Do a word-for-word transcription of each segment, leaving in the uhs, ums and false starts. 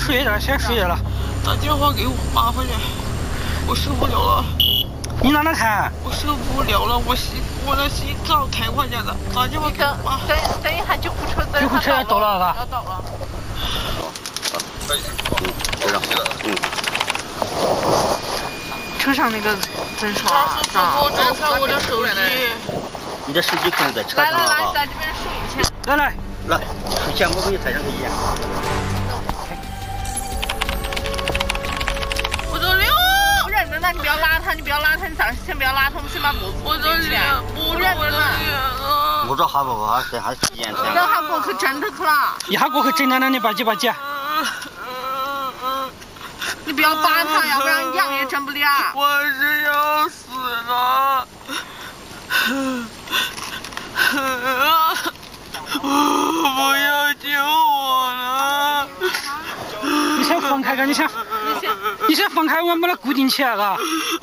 睡了，先睡了。 打电话给我妈快点，我受不了了。 你让他看。 我受不了了，我心我的心脏太快点了，打电话给我妈。 等等一下救护车， 救护车要到了， 要到了。 嗯，车上，嗯。 车上那个真爽， 是吧？我找看我的手机。 你的手机可能在车上了啊！来来来，在这边数一下。 来来来，数钱我可以抬上手机。 我这六。不认得，那你不要拉他，你不要拉他，你暂时先不要拉他，我们先把脖子我这脸， 不认得呢。 我这哈不哈，这还时间长。 这哈过去真的去了。 一下过去真的让你吧唧吧唧。 你不要扒他，要不然样也整不了。 我是要死了。不要救我了！ 你先放开个，你先，你先放开我，把它固定起来了。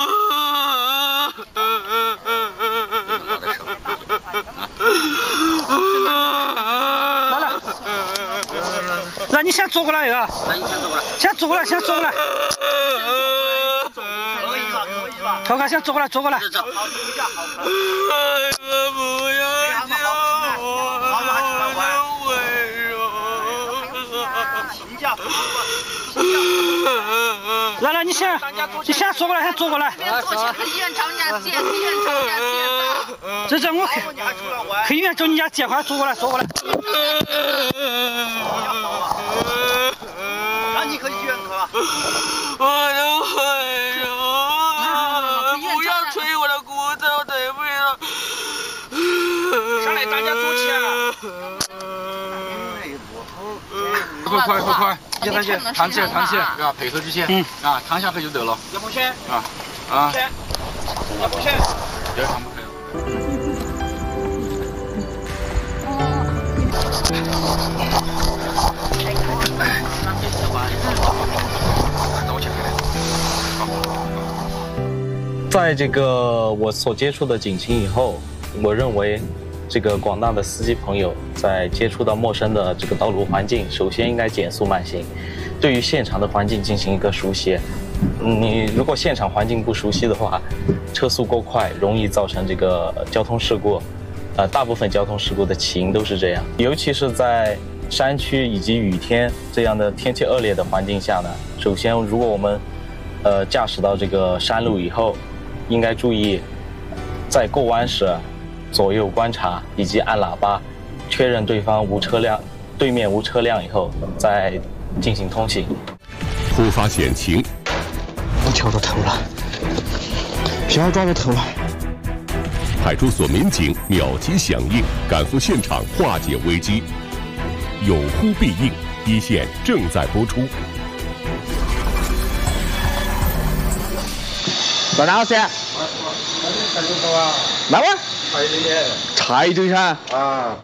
来来，来，你先坐过来啊！先坐过来，先坐过来。头哥，先坐过来，坐过来。 我不要救我！好温柔。 来来，你先，你先坐过来，先坐过来。 坐去去医院找人家借，去医院找人家借。 这这我去，去医院找你家借，快坐过来，坐过来。 那你可以去医院去吧。 我的温柔。不要捶我的骨头，对不了。 上来，大家坐起啊！快快快快，接上去，躺起来，躺起来， 啊，配合这些， 嗯， 啊，躺下去就得了。 要不先， 啊啊， 要不先， 别躺不开。 在这个我所接触的警情以后，我认为这个广大的司机朋友在接触到陌生的这个道路环境，首先应该减速慢行，对于现场的环境进行一个熟悉。你如果现场环境不熟悉的话，车速过快容易造成这个交通事故。呃，大部分交通事故的起因都是这样，尤其是在山区以及雨天这样的天气恶劣的环境下呢。首先，如果我们呃驾驶到这个山路以后，应该注意在过弯时左右观察，以及按喇叭确认对方无车辆，对面无车辆以后再进行通行。 突发险情， 我敲着头了，票抓着头了。 派出所民警秒级响应，赶赴现场化解危机。有呼必应，一线正在播出。 到哪噻？哪位？柴堆噻。啊。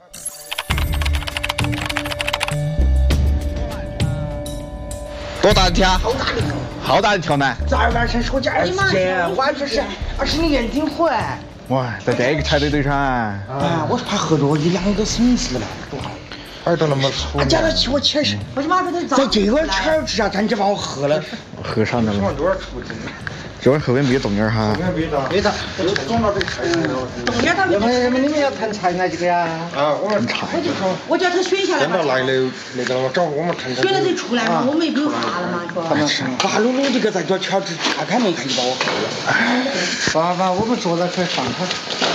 多大的条？好大的条。好大的条呢？ 这二万升说价二十钱，完全是二十年验定货。 哇，在这个柴堆堆噻。 啊，我是怕喝着一两个损失了。 耳朵那么粗。 啊，讲到起我钱是，我他妈在这这个钱吃下，咱就把我喝了。 喝上了。这会儿后边没动静哈。 没动，没动，动到这柴上了。动点他们，你们你们要谈柴那几个呀？ 啊，我们柴。 我就我叫他选下来。 真的来了，那个找我们谈。 选了就出来嘛，我们也没有发了嘛，是吧？花噜噜这个在这瞧看看没看就把我喝了。 爸爸，我们坐着可以放他。